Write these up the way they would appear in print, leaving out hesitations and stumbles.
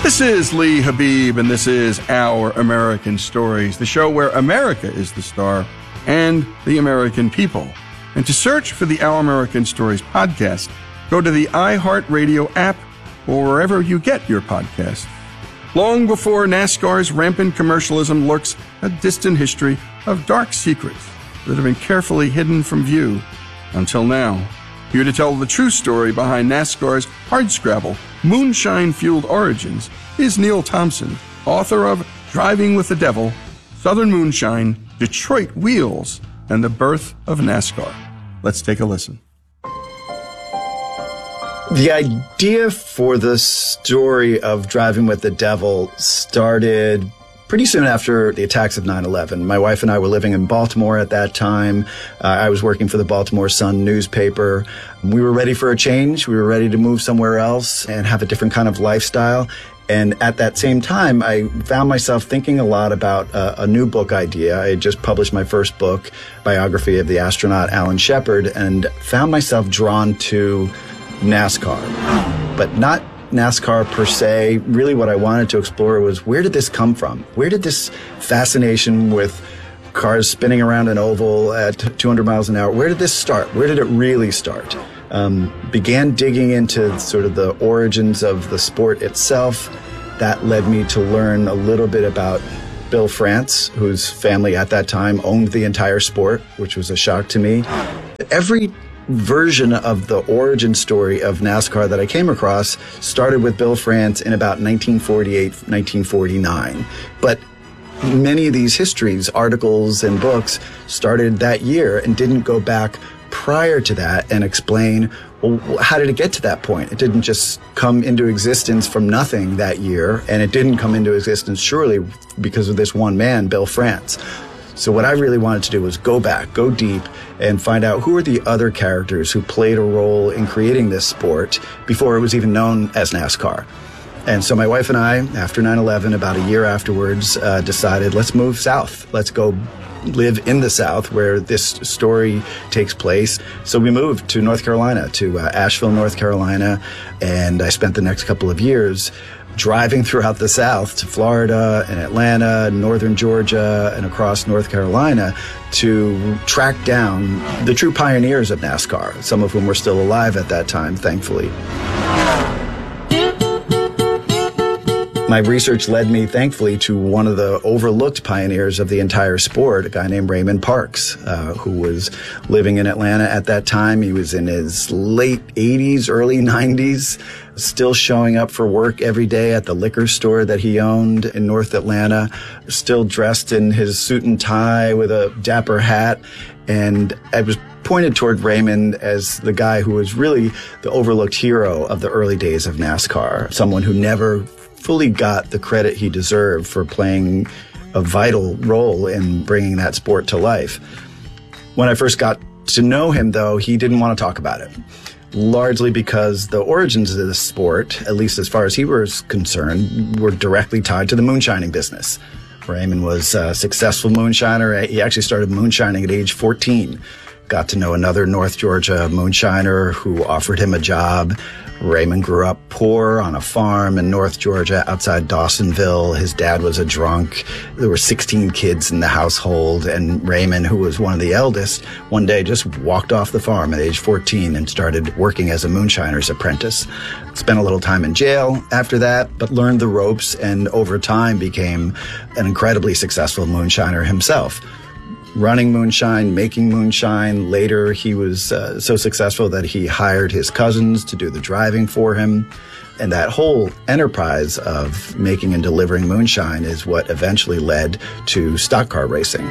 This is Lee Habib, and this is Our American Stories, the show where America is the star and the American people. And to search for the Our American Stories podcast, go to the iHeartRadio app or wherever you get your podcasts. Long before NASCAR's rampant commercialism lurks a distant history of dark secrets that have been carefully hidden from view until now. Here to tell the true story behind NASCAR's hardscrabble, moonshine-fueled origins is Neil Thompson, author of Driving with the Devil, Southern Moonshine, Detroit Wheels, and the Birth of NASCAR. Let's take a listen. The idea for the story of Driving with the Devil started pretty soon after the attacks of 9/11. My wife and I were living in Baltimore at that time. I was working for the Baltimore Sun newspaper. We were ready for a change. We were ready to move somewhere else and have a different kind of lifestyle. And at that same time, I found myself thinking a lot about a new book idea. I had just published my first book, biography of the astronaut Alan Shepard, and found myself drawn to NASCAR, but not NASCAR per se. Really what I wanted to explore was, where did this come from? Where did this fascination with cars spinning around an oval at 200 miles an hour, where did this start? Where did it really start? Began digging into sort of the origins of the sport itself. That led me to learn a little bit about Bill France, whose family at that time owned the entire sport, which was a shock to me. Every version of the origin story of NASCAR that I came across started with Bill France in about 1948, 1949. But many of these histories, articles and books started that year and didn't go back prior to that and explain, well, how did it get to that point? It didn't just come into existence from nothing that year, and it didn't come into existence surely because of this one man, Bill France. So what I really wanted to do was go back, go deep, and find out who are the other characters who played a role in creating this sport before it was even known as NASCAR. And so my wife and I, after 9/11, about a year afterwards, decided, let's move south. Let's go live in the South where this story takes place. So we moved to North Carolina, to Asheville, North Carolina, and I spent the next couple of years driving throughout the South to Florida and Atlanta, northern Georgia, and across North Carolina to track down the true pioneers of NASCAR, some of whom were still alive at that time, thankfully. My research led me, thankfully, to one of the overlooked pioneers of the entire sport, a guy named Raymond Parks, who was living in Atlanta at that time. He was in his late 80s, early 90s, still showing up for work every day at the liquor store that he owned in North Atlanta, still dressed in his suit and tie with a dapper hat. And I was pointed toward Raymond as the guy who was really the overlooked hero of the early days of NASCAR, someone who never fully got the credit he deserved for playing a vital role in bringing that sport to life. When I first got to know him, though, he didn't want to talk about it, largely because the origins of the sport, at least as far as he was concerned, were directly tied to the moonshining business. Raymond was a successful moonshiner. He actually started moonshining at age 14. Got to know another North Georgia moonshiner who offered him a job. Raymond grew up poor on a farm in North Georgia outside Dawsonville. His dad was a drunk. There were 16 kids in the household, and Raymond, who was one of the eldest, one day just walked off the farm at age 14 and started working as a moonshiner's apprentice. Spent a little time in jail after that, but learned the ropes and over time became an incredibly successful moonshiner himself. Running moonshine, making moonshine. Later, he was so successful that he hired his cousins to do the driving for him. And that whole enterprise of making and delivering moonshine is what eventually led to stock car racing.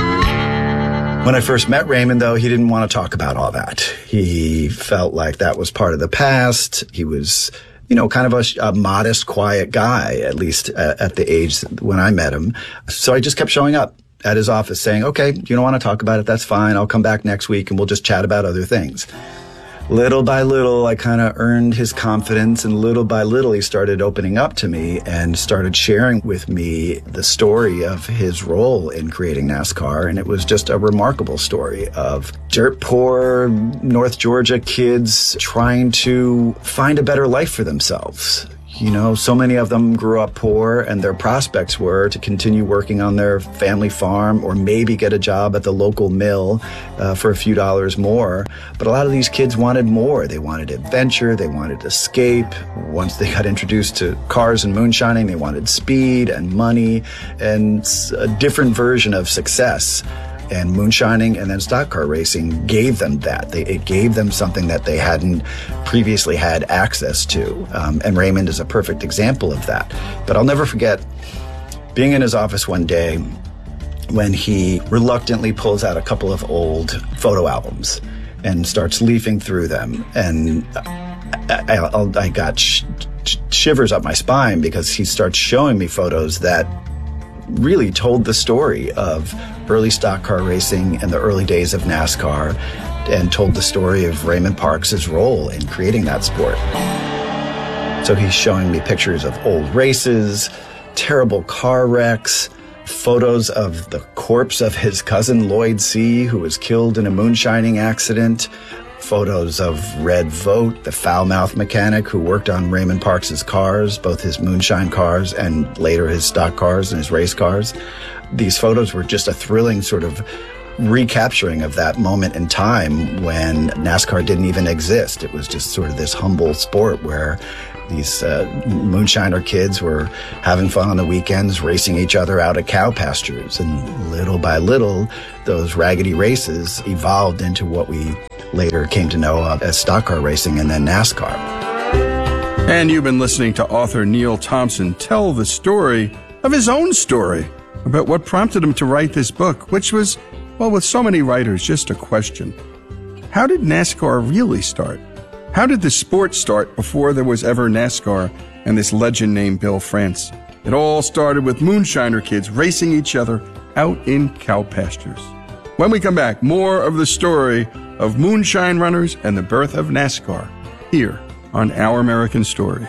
When I first met Raymond, though, he didn't want to talk about all that. He felt like that was part of the past. He was, kind of a modest, quiet guy, at least at the age when I met him. So I just kept showing up at his office saying, okay, you don't want to talk about it, that's fine. I'll come back next week and we'll just chat about other things. Little by little, I kind of earned his confidence, and little by little, he started opening up to me and started sharing with me the story of his role in creating NASCAR. And it was just a remarkable story of dirt poor North Georgia kids trying to find a better life for themselves. So many of them grew up poor, and their prospects were to continue working on their family farm or maybe get a job at the local mill for a few dollars more. But a lot of these kids wanted more. They wanted adventure. They wanted escape. Once they got introduced to cars and moonshining, they wanted speed and money and a different version of success. And moonshining and then stock car racing gave them that. It gave them something that they hadn't previously had access to. And Raymond is a perfect example of that. But I'll never forget being in his office one day when he reluctantly pulls out a couple of old photo albums and starts leafing through them. And I got shivers up my spine because he starts showing me photos that really told the story of early stock car racing and the early days of NASCAR, and told the story of Raymond Parks' role in creating that sport. So he's showing me pictures of old races, terrible car wrecks, photos of the corpse of his cousin Lloyd C., who was killed in a moonshining accident, photos of Red Vogt, the foul-mouthed mechanic who worked on Raymond Parks' cars, both his moonshine cars and later his stock cars and his race cars. These photos were just a thrilling sort of recapturing of that moment in time when NASCAR didn't even exist. It was just sort of this humble sport where these moonshiner kids were having fun on the weekends, racing each other out at cow pastures. And little by little, those raggedy races evolved into what we later came to know of as stock car racing and then NASCAR. And you've been listening to author Neil Thompson tell the story of his own story about what prompted him to write this book, which was, well, with so many writers, just a question. How did NASCAR really start? How did the sport start before there was ever NASCAR and this legend named Bill France? It all started with moonshiner kids racing each other out in cow pastures. When we come back, more of the story of moonshine runners and the birth of NASCAR here on Our American Stories.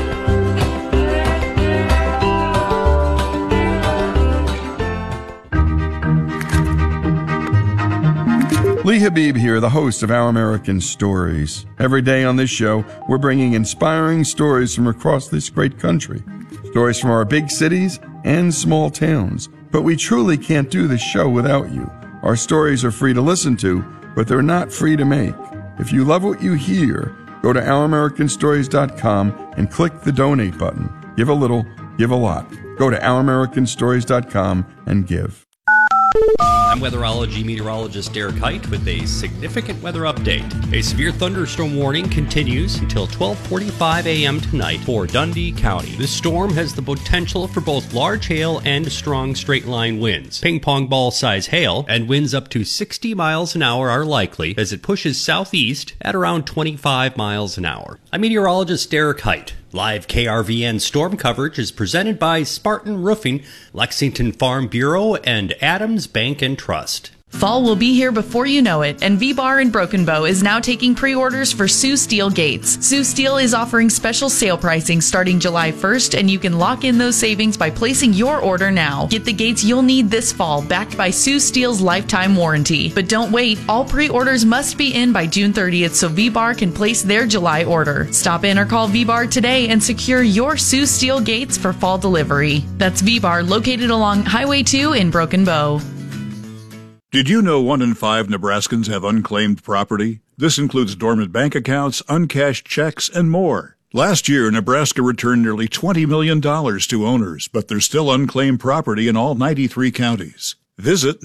Lee Habib here, the host of Our American Stories. Every day on this show, we're bringing inspiring stories from across this great country. Stories from our big cities and small towns. But we truly can't do this show without you. Our stories are free to listen to, but they're not free to make. If you love what you hear, go to OurAmericanStories.com and click the donate button. Give a little, give a lot. Go to OurAmericanStories.com and give. I'm weatherology meteorologist Derek Height with a significant weather update. A severe thunderstorm warning continues until 12:45 a.m. tonight for Dundee County. This storm has the potential for both large hail and strong straight-line winds. Ping-pong ball-size hail and winds up to 60 miles an hour are likely as it pushes southeast at around 25 miles an hour. I'm meteorologist Derek Height. Live KRVN storm coverage is presented by Spartan Roofing, Lexington Farm Bureau, and Adams Bank and Trust. Fall will be here before you know it, and V-Bar in Broken Bow is now taking pre-orders for Sioux Steel gates. Sioux Steel is offering special sale pricing starting July 1st, and you can lock in those savings by placing your order now. Get the gates you'll need this fall, backed by Sioux Steel's lifetime warranty. But don't wait, all pre-orders must be in by June 30th so V-Bar can place their July order. Stop in or call V-Bar today and secure your Sioux Steel gates for fall delivery. That's V-Bar, located along Highway 2 in Broken Bow. Did you know 1 in 5 Nebraskans have unclaimed property? This includes dormant bank accounts, uncashed checks, and more. Last year, Nebraska returned nearly $20 million to owners, but there's still unclaimed property in all 93 counties. Visit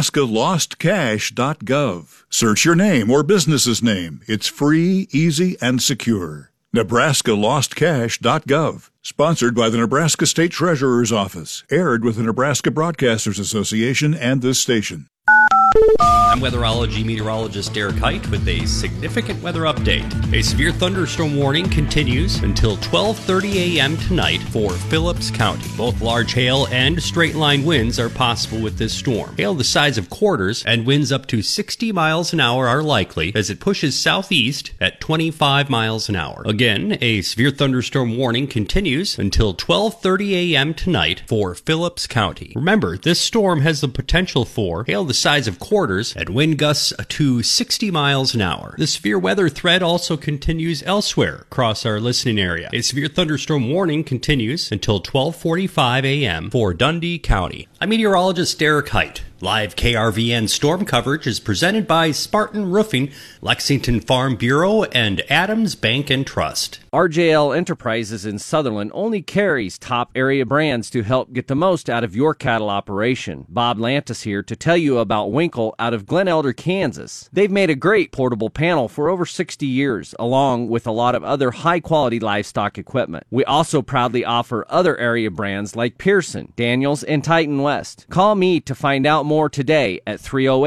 NebraskaLostCash.gov. Search your name or business's name. It's free, easy, and secure. NebraskaLostCash.gov. Sponsored by the Nebraska State Treasurer's Office. Aired with the Nebraska Broadcasters Association and this station. I'm weatherology meteorologist Derek Height with a significant weather update. A severe thunderstorm warning continues until 12:30 a.m. tonight for Phillips County. Both large hail and straight-line winds are possible with this storm. Hail the size of quarters and winds up to 60 miles an hour are likely as it pushes southeast at 25 miles an hour. Again, a severe thunderstorm warning continues until 12:30 a.m. tonight for Phillips County. Remember, this storm has the potential for hail the size of of quarters and wind gusts to 60 miles an hour. The severe weather threat also continues elsewhere across our listening area. A severe thunderstorm warning continues until 12:45 a.m. for Dundee County. I'm meteorologist Derek Height. Live KRVN storm coverage is presented by Spartan Roofing, Lexington Farm Bureau, and Adams Bank and Trust. RJL Enterprises in Sutherland only carries top area brands to help get the most out of your cattle operation. Bob Lantis here to tell you about Winkle out of Glen Elder, Kansas. They've made a great portable panel for over 60 years, along with a lot of other high-quality livestock equipment. We also proudly offer other area brands like Pearson, Daniels, and Titan West. Call me to find out more today at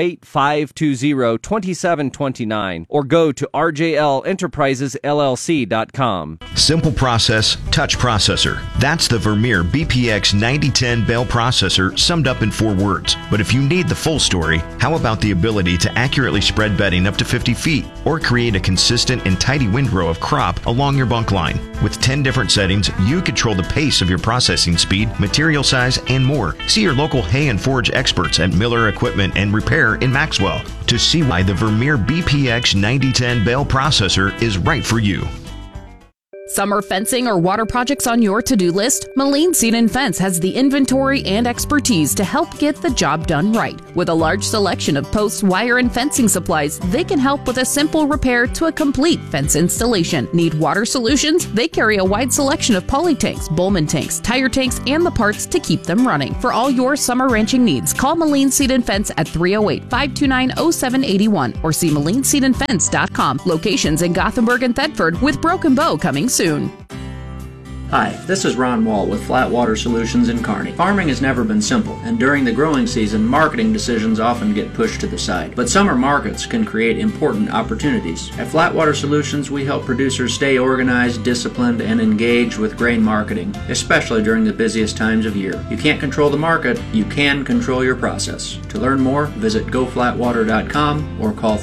308-520-2729 or go to rjlenterprisesllc.com. Simple process, touch processor. That's the Vermeer BPX 9010 bale processor summed up in 4 words. But if you need the full story, how about the ability to accurately spread bedding up to 50 feet or create a consistent and tidy windrow of crop along your bunk line? With 10 different settings, you control the pace of your processing speed, material size, and more. See your local hay and forage experts at Miller Equipment and Repair in Maxwell to see why the Vermeer BPX 9010 bale processor is right for you. Summer fencing or water projects on your to-do list? Moline Seed and Fence has the inventory and expertise to help get the job done right. With a large selection of posts, wire, and fencing supplies, they can help with a simple repair to a complete fence installation. Need water solutions? They carry a wide selection of poly tanks, Bowman tanks, tire tanks, and the parts to keep them running. For all your summer ranching needs, call Moline Seed and Fence at 308-529-0781 or see MolineSeedandFence.com. Locations in Gothenburg and Thetford, with Broken Bow coming soon. Hi, this is Ron Wall with Flat Water Solutions in Kearney. Farming has never been simple, and during the growing season, marketing decisions often get pushed to the side. But summer markets can create important opportunities. At Flat Water Solutions, we help producers stay organized, disciplined, and engaged with grain marketing, especially during the busiest times of year. You can't control the market, you can control your process. To learn more, visit goflatwater.com or call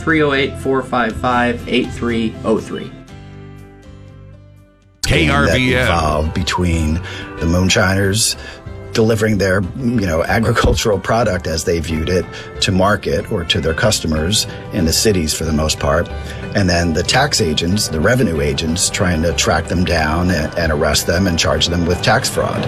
308-455-8303. KRVN that evolved between the moonshiners delivering their, agricultural product as they viewed it to market or to their customers in the cities for the most part, and then the tax agents, the revenue agents, trying to track them down and arrest them and charge them with tax fraud.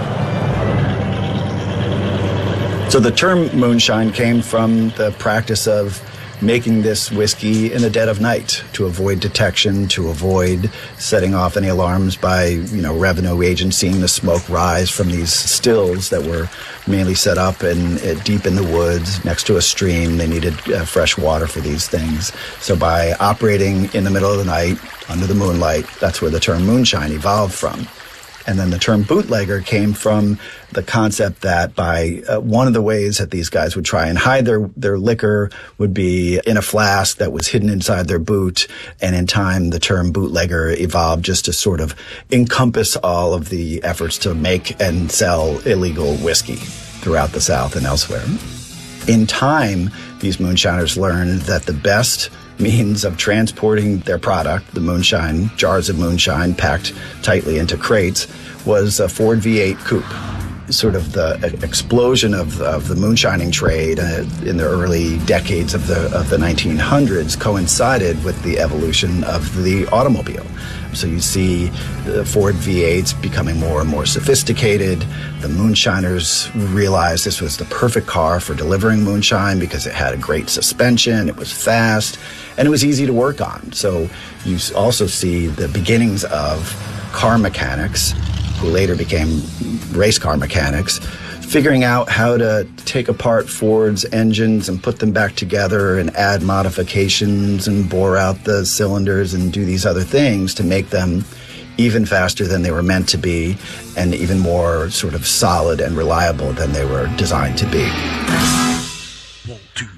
So the term moonshine came from the practice of making this whiskey in the dead of night to avoid detection, to avoid setting off any alarms by, revenue agents seeing the smoke rise from these stills that were mainly set up deep in the woods next to a stream. They needed fresh water for these things. So by operating in the middle of the night under the moonlight, that's where the term moonshine evolved from. And then the term bootlegger came from the concept that by one of the ways that these guys would try and hide their liquor would be in a flask that was hidden inside their boot. And in time, the term bootlegger evolved just to sort of encompass all of the efforts to make and sell illegal whiskey throughout the South and elsewhere. In time, these moonshiners learned that the best means of transporting their product, the moonshine, jars of moonshine packed tightly into crates, was a Ford V8 coupe. Sort of the explosion of the moonshining trade in the early decades of the 1900s coincided with the evolution of the automobile. So you see the Ford V8s becoming more and more sophisticated. The moonshiners realized this was the perfect car for delivering moonshine because it had a great suspension, it was fast, and it was easy to work on. So you also see the beginnings of car mechanics, who later became race car mechanics, figuring out how to take apart Ford's engines and put them back together and add modifications and bore out the cylinders and do these other things to make them even faster than they were meant to be and even more sort of solid and reliable than they were designed to be.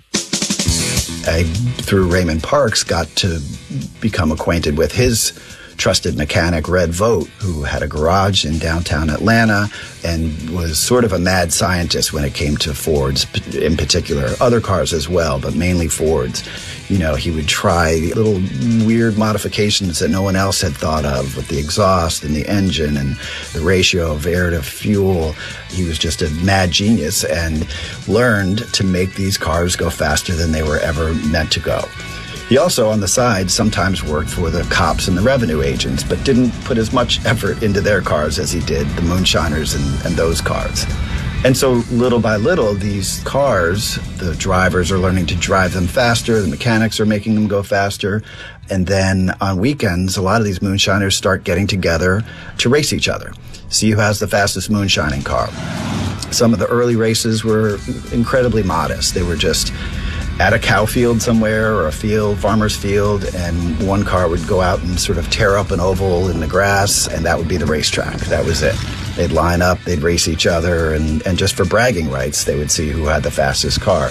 I, through Raymond Parks, got to become acquainted with his trusted mechanic, Red Vogt, who had a garage in downtown Atlanta and was sort of a mad scientist when it came to Fords in particular, other cars as well, but mainly Fords. You know, he would try little weird modifications that no one else had thought of with the exhaust and the engine and the ratio of air to fuel. He was just a mad genius and learned to make these cars go faster than they were ever meant to go. He also, on the side, sometimes worked for the cops and the revenue agents, but didn't put as much effort into their cars as he did the moonshiners and those cars. And so little by little, these cars, the drivers are learning to drive them faster, the mechanics are making them go faster, and then on weekends, a lot of these moonshiners start getting together to race each other. See who has the fastest moonshining car. Some of the early races were incredibly modest. They were just at a cow field somewhere or a field, farmer's field, and one car would go out and sort of tear up an oval in the grass, and that would be the racetrack. That was it. They'd line up, they'd race each other, and just for bragging rights, they would see who had the fastest car.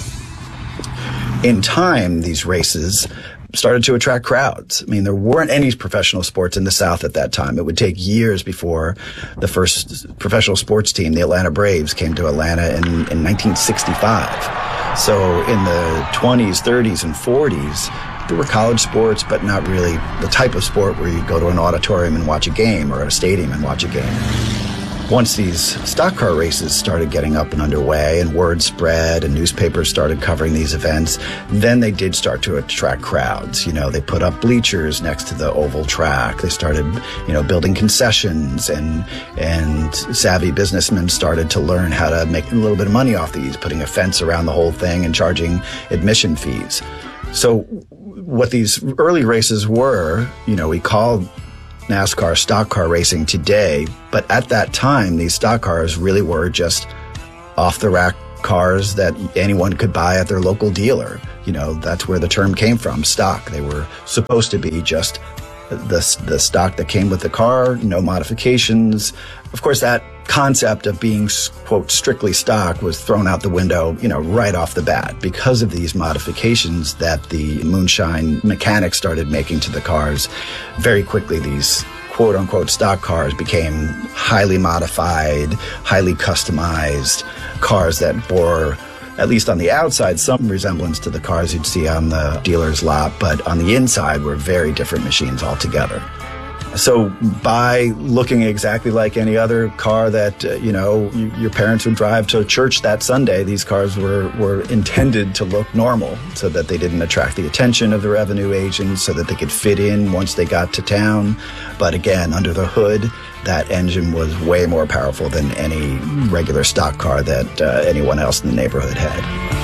In time, these races started to attract crowds. I mean, there weren't any professional sports in the South at that time. It would take years before the first professional sports team, the Atlanta Braves, came to Atlanta in 1965. So in the 20s, 30s, and 40s, there were college sports, but not really the type of sport where you go to an auditorium and watch a game or a stadium and watch a game. Once these stock car races started getting up and underway and word spread and newspapers started covering these events, then they did start to attract crowds. You know, they put up bleachers next to the oval track. They started, building concessions, and savvy businessmen started to learn how to make a little bit of money off these, putting a fence around the whole thing and charging admission fees. So what these early races were, we called NASCAR stock car racing today, but at that time, these stock cars really were just off-the-rack cars that anyone could buy at their local dealer. That's where the term came from, stock. They were supposed to be just the stock that came with the car, no modifications. Of course, that concept of being, quote, strictly stock was thrown out the window, right off the bat because of these modifications that the moonshine mechanics started making to the cars. Very quickly, these quote unquote stock cars became highly modified, highly customized cars that bore, at least on the outside, some resemblance to the cars you'd see on the dealer's lot, but on the inside were very different machines altogether. So by looking exactly like any other car that, your parents would drive to church that Sunday, these cars were intended to look normal so that they didn't attract the attention of the revenue agents, so that they could fit in once they got to town. But again, under the hood, that engine was way more powerful than any regular stock car that anyone else in the neighborhood had.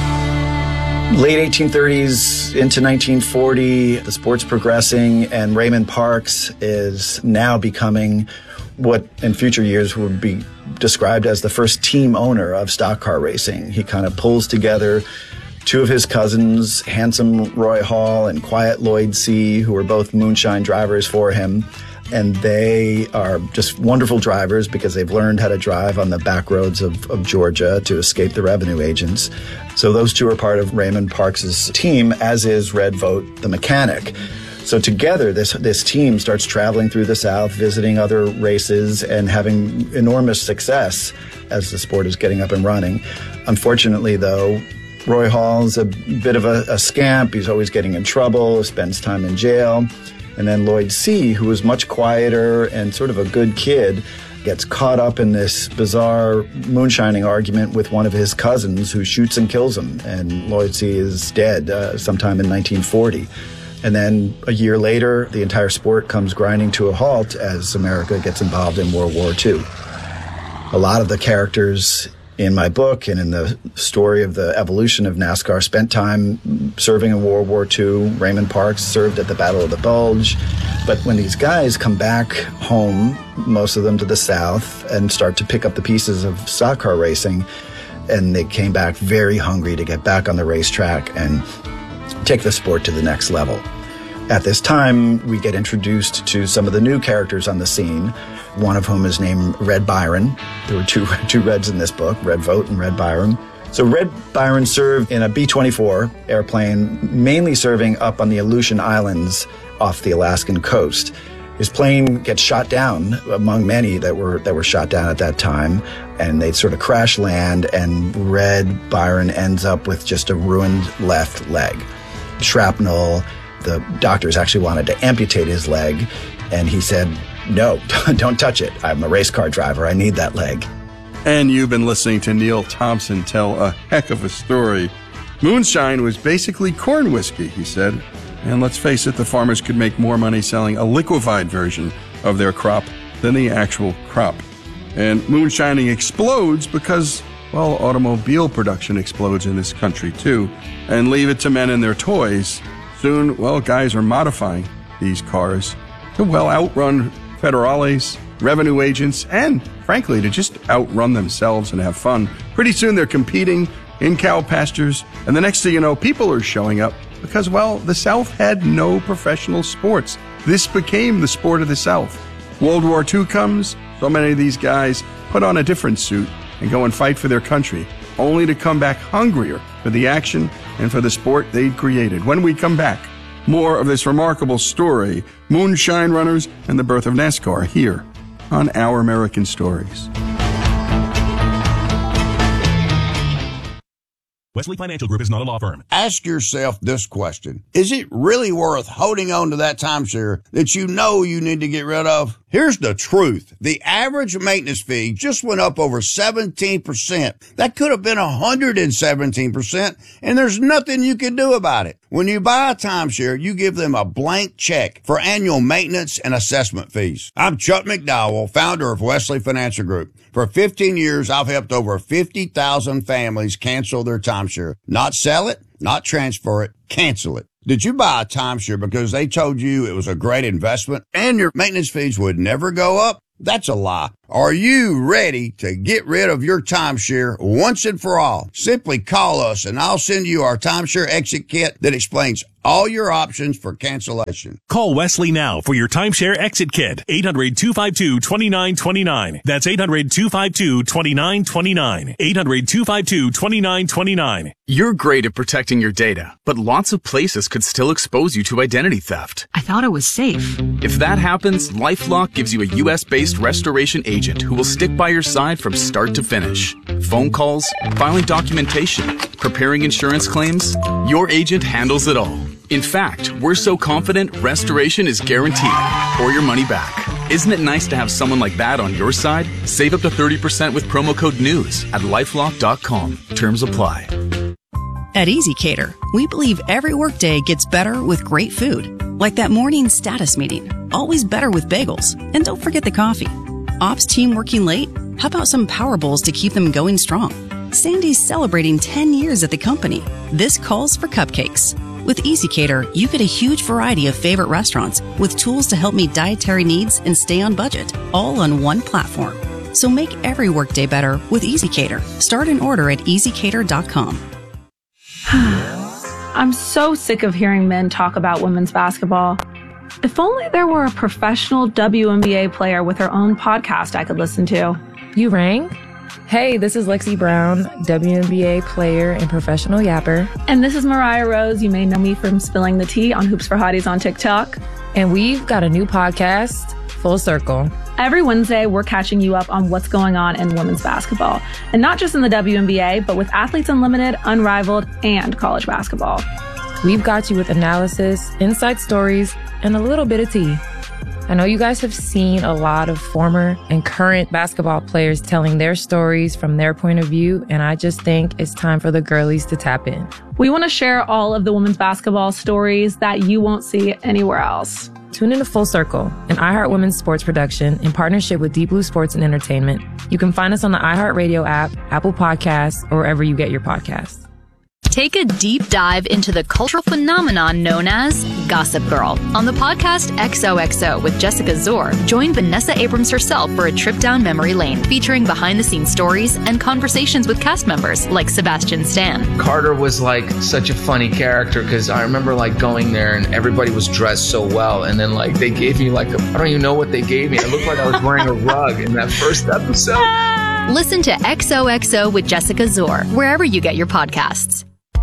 Late 1830s into 1940, the sport's progressing, and Raymond Parks is now becoming what in future years would be described as the first team owner of stock car racing. He kind of pulls together two of his cousins, Handsome Roy Hall and Quiet Lloyd C., who were both moonshine drivers for him. And they are just wonderful drivers because they've learned how to drive on the back roads of Georgia to escape the revenue agents. So those two are part of Raymond Parks' team, as is Red Vogt, the mechanic. So together, this team starts traveling through the South, visiting other races, and having enormous success as the sport is getting up and running. Unfortunately, though, Roy Hall's a bit of a scamp. He's always getting in trouble, spends time in jail. And then Lloyd C., who was much quieter and sort of a good kid, gets caught up in this bizarre moonshining argument with one of his cousins who shoots and kills him. And Lloyd C. is dead sometime in 1940. And then a year later, the entire sport comes grinding to a halt as America gets involved in World War II. A lot of the characters in my book and in the story of the evolution of NASCAR spent time serving in World War II. Raymond Parks served at the Battle of the Bulge. But when these guys come back home, most of them to the South, and start to pick up the pieces of stock car racing, and they came back very hungry to get back on the racetrack and take the sport to the next level. At this time, we get introduced to some of the new characters on the scene, one of whom is named Red Byron. There were two Reds in this book, Red Vogt and Red Byron. So Red Byron served in a B-24 airplane, mainly serving up on the Aleutian Islands off the Alaskan coast. His plane gets shot down, among many that were shot down at that time, and they sort of crash land, and Red Byron ends up with just a ruined left leg. Shrapnel. The doctors actually wanted to amputate his leg, and he said, no, don't touch it. I'm a race car driver. I need that leg. And you've been listening to Neil Thompson tell a heck of a story. Moonshine was basically corn whiskey, he said. And let's face it, the farmers could make more money selling a liquefied version of their crop than the actual crop. And moonshining explodes because, well, automobile production explodes in this country too. And leave it to men and their toys. Soon, well, guys are modifying these cars to, well, outrun federales, revenue agents, and, frankly, to just outrun themselves and have fun. Pretty soon they're competing in cow pastures, and the next thing you know, people are showing up because, well, the South had no professional sports. This became the sport of the South. World War II comes, so many of these guys put on a different suit and go and fight for their country, only to come back hungrier for the action and for the sport they'd created. When we come back, more of this remarkable story, moonshine runners and the birth of NASCAR, here on Our American Stories. Wesley Financial Group is not a law firm. Ask yourself this question. Is it really worth holding on to that timeshare that you know you need to get rid of? Here's the truth. The average maintenance fee just went up over 17%. That could have been 117%, and there's nothing you can do about it. When you buy a timeshare, you give them a blank check for annual maintenance and assessment fees. I'm Chuck McDowell, founder of Wesley Financial Group. For 15 years, I've helped over 50,000 families cancel their timeshare. Not sell it, not transfer it, cancel it. Did you buy a timeshare because they told you it was a great investment and your maintenance fees would never go up? That's a lie. Are you ready to get rid of your timeshare once and for all? Simply call us and I'll send you our timeshare exit kit that explains all your options for cancellation. Call Wesley now for your timeshare exit kit. 800-252-2929. That's 800-252-2929. 800-252-2929. You're great at protecting your data, but lots of places could still expose you to identity theft. I thought it was safe. If that happens, LifeLock gives you a U.S.-based restoration agent who will stick by your side from start to finish. Phone calls, filing documentation, preparing insurance claims, your agent handles it all. In fact, we're so confident restoration is guaranteed or your money back. Isn't it nice to have someone like that on your side? Save up to 30% with promo code NEWS at LifeLock.com. Terms apply. At EasyCater, we believe every workday gets better with great food. Like that morning status meeting. Always better with bagels. And don't forget the coffee. Ops team working late? How about some Power Bowls to keep them going strong? Sandy's celebrating 10 years at the company. This calls for cupcakes. With EasyCater, you get a huge variety of favorite restaurants with tools to help meet dietary needs and stay on budget, all on one platform. So make every workday better with EasyCater. Start an order at easycater.com. I'm so sick of hearing men talk about women's basketball. If only there were a professional WNBA player with her own podcast I could listen to. You rang? Hey, this is Lexi Brown, WNBA player and professional yapper. And this is Mariah Rose. You may know me from spilling the tea on Hoops for Hotties on TikTok. And we've got a new podcast, Full Circle. Every Wednesday, we're catching you up on what's going on in women's basketball. And not just in the WNBA, but with Athletes Unlimited, Unrivaled, and college basketball. We've got you with analysis, inside stories, and a little bit of tea. I know you guys have seen a lot of former and current basketball players telling their stories from their point of view, and I just think it's time for the girlies to tap in. We want to share all of the women's basketball stories that you won't see anywhere else. Tune in to Full Circle, an iHeart Women's sports production in partnership with Deep Blue Sports and Entertainment. You can find us on the iHeartRadio app, Apple Podcasts, or wherever you get your podcasts. Take a deep dive into the cultural phenomenon known as Gossip Girl. On the podcast XOXO with Jessica Zor, join Vanessa Abrams herself for a trip down memory lane, featuring behind-the-scenes stories and conversations with cast members like Sebastian Stan. Carter was like such a funny character because I remember like going there and everybody was dressed so well, and then like they gave me like I don't even know what they gave me. It looked like I was wearing a rug in that first episode. Listen to XOXO with Jessica Zor wherever you get your podcasts.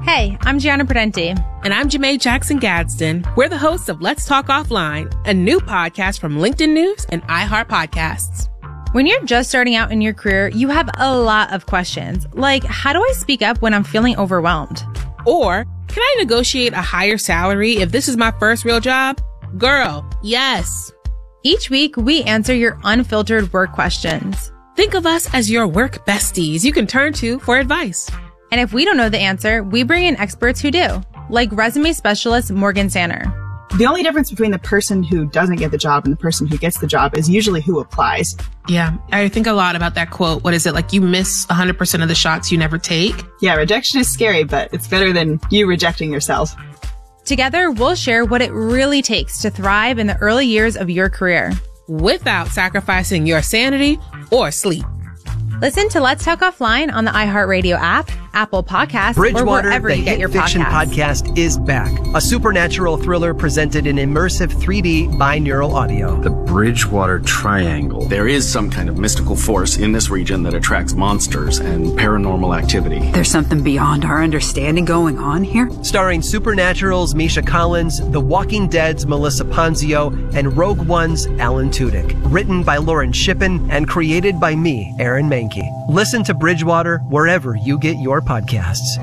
Hey, I'm Gianna Prudenti. And I'm Jamae Jackson Gadsden. We're the hosts of Let's Talk Offline, a new podcast from LinkedIn News and iHeart Podcasts. When you're just starting out in your career, you have a lot of questions, like how do I speak up when I'm feeling overwhelmed? Or, can I negotiate a higher salary if this is my first real job? Girl, yes. Each week, we answer your unfiltered work questions. Think of us as your work besties you can turn to for advice. And if we don't know the answer, we bring in experts who do, like resume specialist Morgan Sanner. The only difference between the person who doesn't get the job and the person who gets the job is usually who applies. Yeah, I think a lot about that quote. What is it? Like you miss 100% of the shots you never take? Yeah, rejection is scary, but it's better than you rejecting yourself. Together, we'll share what it really takes to thrive in the early years of your career. Without sacrificing your sanity or sleep. Listen to Let's Talk Offline on the iHeartRadio app, Apple Podcasts, or wherever you get your Fiction podcast is back. A supernatural thriller presented in immersive 3D binaural audio. The Bridgewater Triangle. There is some kind of mystical force in this region that attracts monsters and paranormal activity. There's something beyond our understanding going on here. Starring Supernatural's Misha Collins, The Walking Dead's Melissa Ponzio, and Rogue One's Alan Tudyk. Written by Lauren Shippen and created by me, Aaron Mankey. Listen to Bridgewater wherever you get your podcasts.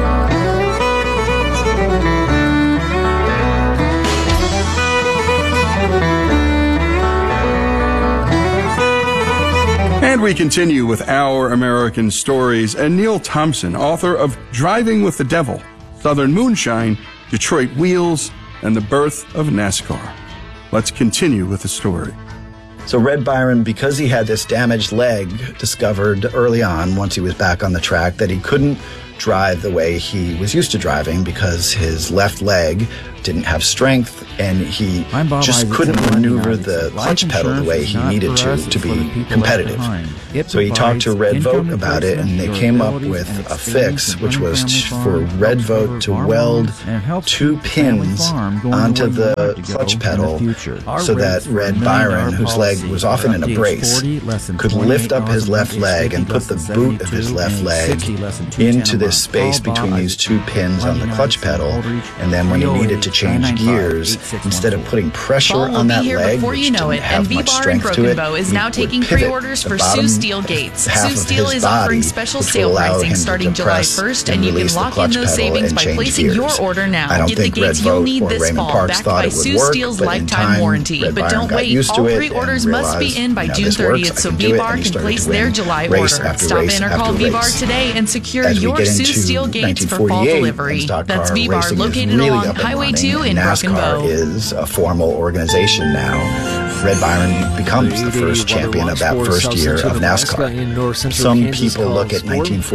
And we continue with Our American Stories and Neil Thompson, author of Driving with the Devil, Southern Moonshine, Detroit Wheels, and the Birth of NASCAR. Let's continue with the story. So Red Byron, because he had this damaged leg, discovered early on, once he was back on the track, that he couldn't drive the way he was used to driving because his left leg didn't have strength and he just couldn't maneuver the clutch pedal the way he needed to be competitive. So he talked to Red Vote about it and they came up with a fix, which was for Red Vote to weld 2 pins onto the clutch pedal so that Red Byron, whose leg was often in a brace, could lift up his left leg and put the boot of his left leg into this space between these 2 pins on the clutch pedal, and then when he needed to change gears, instead of putting pressure on that leg, which didn't have much strength to it, is now taking pre-orders for Sue Steel Gates. Sue Steel is offering special sale pricing starting July 1st, and you can lock in those savings by placing your order now. Get the gates you'll need this fall, backed by Sue Steel's lifetime warranty. But don't wait, all pre-orders must be in by June 30th, so V-Bar can place their July order. Stop in or call V-Bar today and secure your Sue Steel Gates for fall delivery. That's V-Bar, located along Highway 2 in Broken Bow. NASCAR is a formal organization now. Red Byron becomes the first champion of that first year of NASCAR. Some people look at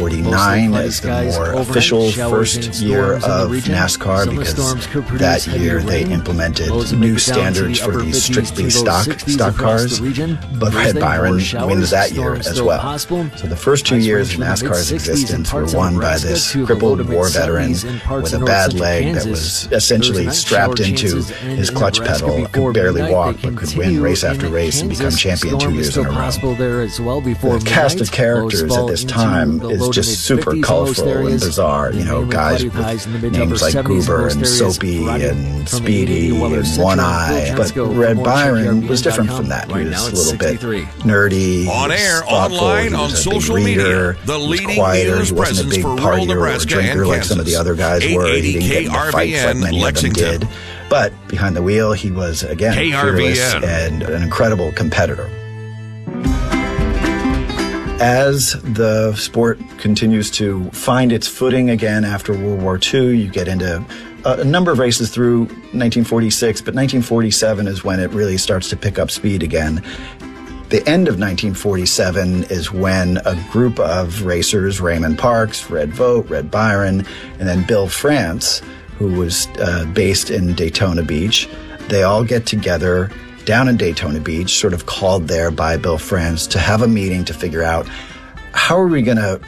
1949 as the more official first year of NASCAR because that year they implemented new standards for these strictly stock cars. But Red Byron wins that year as well. So the first 2 years of NASCAR's existence were won by this crippled war veteran with a bad leg that was essentially strapped into his clutch pedal, could barely walk, but could win race after race and become champion 2 years in a row. The cast of characters at this time is just super colorful and bizarre. You know, guys with names like Goober and Soapy and Speedy and One Eye. But Red Byron was different from that. He was a little bit nerdy, on air, thoughtful, online, on social media, the leading quieter. news He wasn't a big partier or a drinker like some of the other guys were. He didn't get into fights like many of them did. But behind the wheel, he was, again, fearless and an incredible competitor. As the sport continues to find its footing again after World War II, you get into a number of races through 1946, but 1947 is when it really starts to pick up speed again. The end of 1947 is when a group of racers, Raymond Parks, Red Vote, Red Byron, and then Bill France, who was based in Daytona Beach, they all get together down in Daytona Beach, sort of called there by Bill France, to have a meeting to figure out how are we going to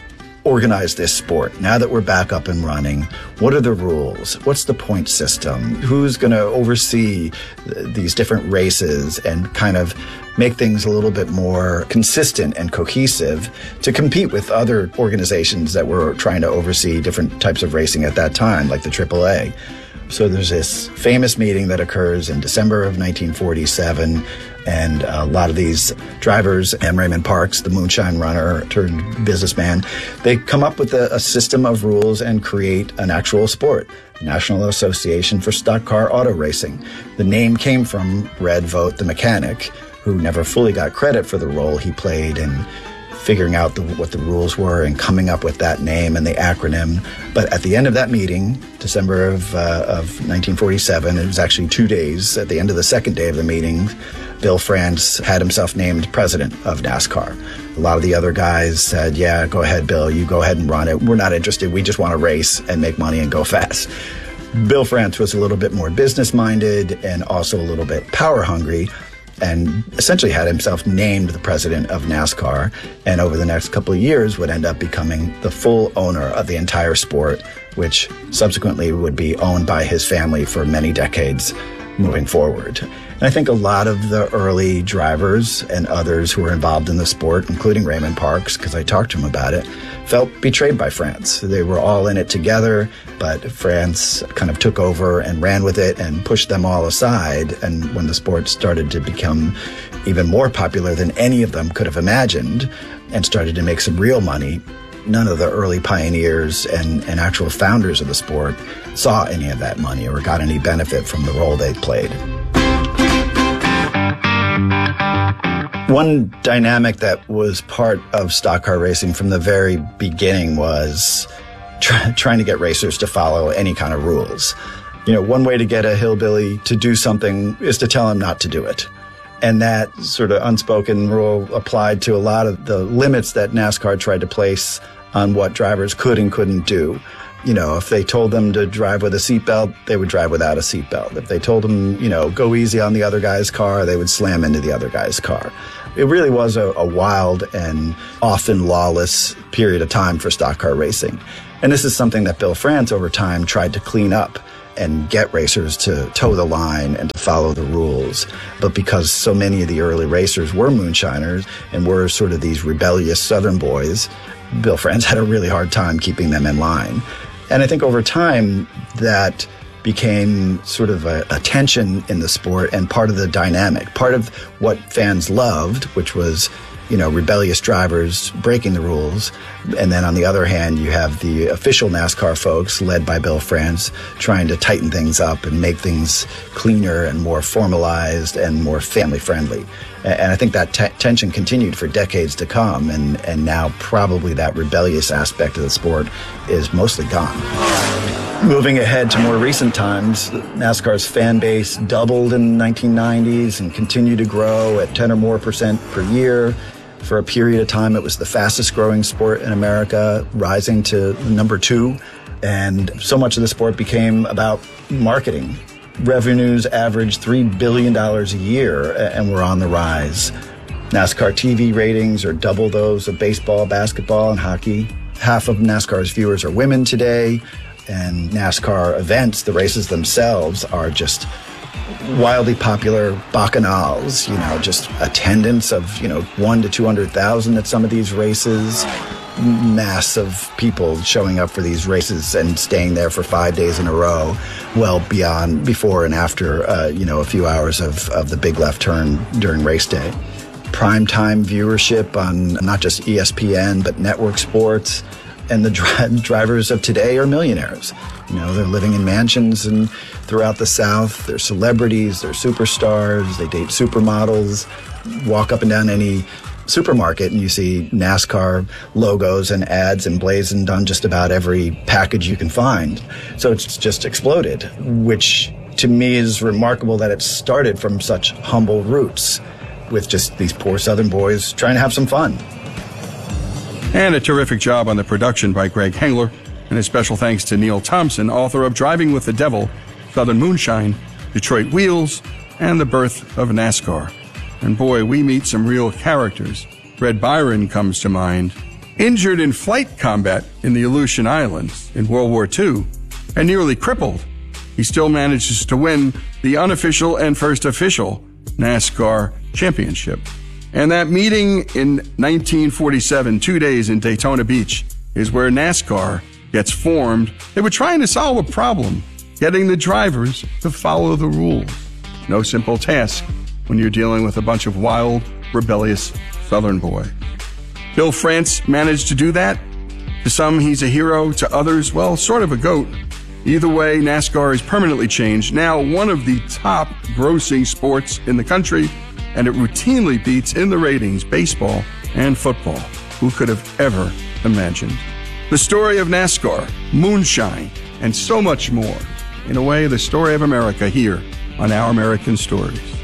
organize this sport. Now that we're back up and running, what are the rules? What's the point system? Who's going to oversee these different races and kind of make things a little bit more consistent and cohesive to compete with other organizations that were trying to oversee different types of racing at that time, like the AAA. So there's this famous meeting that occurs in December of 1947, and a lot of these drivers, and Raymond Parks, the moonshine runner turned businessman, they come up with a system of rules and create an actual sport, National Association for Stock Car Auto Racing. The name came from Red Vogt, the mechanic, who never fully got credit for the role he played in figuring out what the rules were and coming up with that name and the acronym. But at the end of that meeting, December of 1947, it was actually 2 days, at the end of the second day of the meeting, Bill France had himself named president of NASCAR. A lot of the other guys said, yeah, go ahead, Bill, you go ahead and run it. We're not interested. We just want to race and make money and go fast. Bill France was a little bit more business-minded and also a little bit power-hungry, and essentially had himself named the president of NASCAR, and over the next couple of years would end up becoming the full owner of the entire sport, which subsequently would be owned by his family for many decades moving forward. And I think a lot of the early drivers and others who were involved in the sport, including Raymond Parks, because I talked to him about it, felt betrayed by France. They were all in it together, but France kind of took over and ran with it and pushed them all aside. And when the sport started to become even more popular than any of them could have imagined and started to make some real money, none of the early pioneers and actual founders of the sport saw any of that money or got any benefit from the role they played. One dynamic that was part of stock car racing from the very beginning was trying to get racers to follow any kind of rules. You know, one way to get a hillbilly to do something is to tell him not to do it. And that sort of unspoken rule applied to a lot of the limits that NASCAR tried to place on what drivers could and couldn't do. You know, if they told them to drive with a seatbelt, they would drive without a seatbelt. If they told them, you know, go easy on the other guy's car, they would slam into the other guy's car. It really was a wild and often lawless period of time for stock car racing. And this is something that Bill France over time tried to clean up and get racers to toe the line and to follow the rules. But because so many of the early racers were moonshiners and were sort of these rebellious Southern boys, Bill France had a really hard time keeping them in line. And I think over time that became sort of a tension in the sport and part of the dynamic, part of what fans loved, which was, you know, rebellious drivers breaking the rules. And then on the other hand, you have the official NASCAR folks led by Bill France trying to tighten things up and make things cleaner and more formalized and more family friendly. And I think that tension continued for decades to come. And now probably that rebellious aspect of the sport is mostly gone. Moving ahead to more recent times, NASCAR's fan base doubled in the 1990s and continued to grow at 10 or more % per year. For a period of time, it was the fastest growing sport in America, rising to number 2. And so much of the sport became about marketing. Revenues averaged $3 billion a year and were on the rise. NASCAR TV ratings are double those of baseball, basketball, and hockey. Half of NASCAR's viewers are women today. And NASCAR events, the races themselves, are just wildly popular bacchanals, you know, just attendance of, you know, 1 to 200,000 at some of these races, mass of people showing up for these races and staying there for 5 days in a row, well beyond before and after, you know, a few hours of the big left turn during race day. Primetime viewership on not just ESPN, but network sports. And the drivers of today are millionaires. You know, they're living in mansions and throughout the South. They're celebrities, they're superstars, they date supermodels. Walk up and down any supermarket and you see NASCAR logos and ads emblazoned on just about every package you can find. So it's just exploded, which to me is remarkable that it started from such humble roots with just these poor Southern boys trying to have some fun. And a terrific job on the production by Greg Hengler. And a special thanks to Neil Thompson, author of Driving with the Devil, Southern Moonshine, Detroit Wheels, and The Birth of NASCAR. And boy, we meet some real characters. Red Byron comes to mind. injured in flight combat in the Aleutian Islands in World War II, and nearly crippled, he still manages to win the unofficial and first official NASCAR championship. And that meeting in 1947, 2 days in Daytona Beach, is where NASCAR gets formed. They were trying to solve a problem, getting the drivers to follow the rules. No simple task when you're dealing with a bunch of wild, rebellious Southern boys. Bill France managed to do that. To some, he's a hero. To others, well, sort of a goat. Either way, NASCAR is permanently changed. Now one of the top grossing sports in the country, and it routinely beats in the ratings baseball and football. Who could have ever imagined? The story of NASCAR, moonshine, and so much more. In a way, the story of America here on Our American Stories.